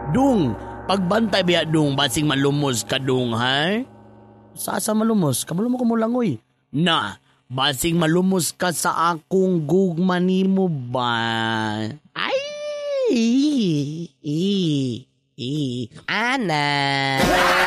Dung, pagbantay biya dung, basing malumos ka dung, ha? Sa malumos? Kabalo mo kumulangoy. Na, basing malumos ka sa akong gugma nimo ba? Ay! Ana!